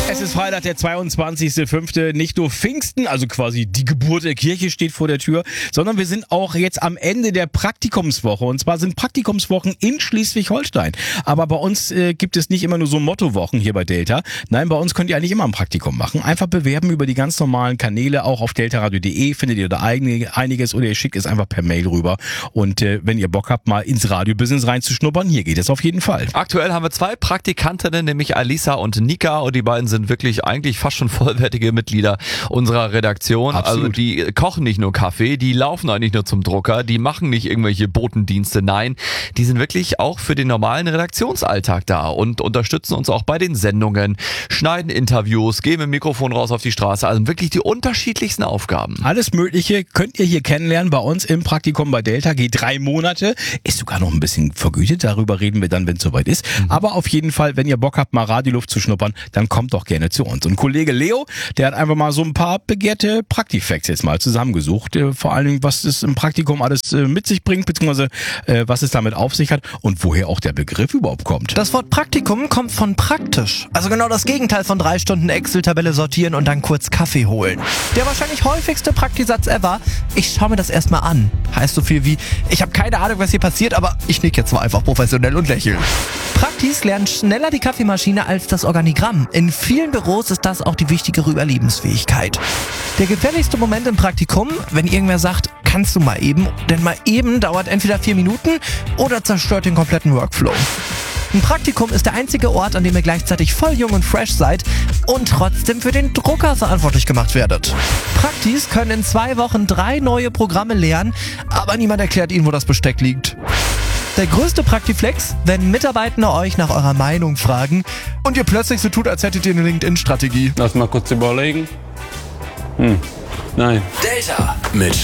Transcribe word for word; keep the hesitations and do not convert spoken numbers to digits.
Es ist Freitag, der zweiundzwanzigster fünfte Nicht nur Pfingsten, also quasi die Geburt der Kirche steht vor der Tür, sondern wir sind auch jetzt am Ende der Praktikumswoche. Und zwar sind Praktikumswochen in Schleswig-Holstein. Aber bei uns äh, gibt es nicht immer nur so Mottowochen hier bei Delta. Nein, bei uns könnt ihr eigentlich immer ein Praktikum machen. Einfach bewerben über die ganz normalen Kanäle. Auch auf deltaradio punkt de findet ihr da einiges oder ihr schickt es einfach per Mail rüber. Und äh, wenn ihr Bock habt, mal ins Radiobusiness reinzuschnuppern, hier geht es auf jeden Fall. Aktuell haben wir zwei Praktikantinnen, nämlich Alisa und Nika. Und die beiden sind wirklich eigentlich fast schon vollwertige Mitglieder unserer Redaktion. Absolut. Also die kochen nicht nur Kaffee, die laufen eigentlich nur zum Drucker, die machen nicht irgendwelche Botendienste. Nein, die sind wirklich auch für den normalen Redaktionsalltag da und unterstützen uns auch bei den Sendungen, schneiden Interviews, gehen mit dem Mikrofon raus auf die Straße. Also wirklich die unterschiedlichsten Aufgaben. Alles Mögliche könnt ihr hier kennenlernen bei uns im Praktikum bei Delta. Geht drei Monate. Ist sogar noch ein bisschen vergütet. Darüber reden wir dann, wenn es soweit ist. Mhm. Aber auf jeden Fall, wenn ihr Bock habt, mal Radioluft zu schnuppern, dann kommt doch gerne zu uns. Und Kollege Leo, der hat einfach mal so ein paar begehrte Praktifacts jetzt mal zusammengesucht. Vor allen Dingen, was es im Praktikum alles mit sich bringt, beziehungsweise was es damit auf sich hat und woher auch der Begriff überhaupt kommt. Das Wort Praktikum kommt von praktisch. Also genau das Gegenteil von drei Stunden Excel-Tabelle sortieren und dann kurz Kaffee holen. Der wahrscheinlich häufigste Praktisatz ever: ich schaue mir das erstmal an. Heißt so viel wie, ich habe keine Ahnung, was hier passiert, aber ich nick jetzt mal einfach professionell und lächeln. Praktis lernen schneller die Kaffeemaschine als das Organigramm. In vielen Büros ist das auch die wichtigere Überlebensfähigkeit. Der gefährlichste Moment im Praktikum, wenn irgendwer sagt, kannst du mal eben, denn mal eben dauert entweder vier Minuten oder zerstört den kompletten Workflow. Ein Praktikum ist der einzige Ort, an dem ihr gleichzeitig voll jung und fresh seid und trotzdem für den Drucker verantwortlich gemacht werdet. Praktis können in zwei Wochen drei neue Programme lernen, aber niemand erklärt ihnen, wo das Besteck liegt. Der größte Praktiflex, wenn Mitarbeitende euch nach eurer Meinung fragen und ihr plötzlich so tut, als hättet ihr eine LinkedIn-Strategie. Lass mal kurz überlegen. Hm, nein. Delta mit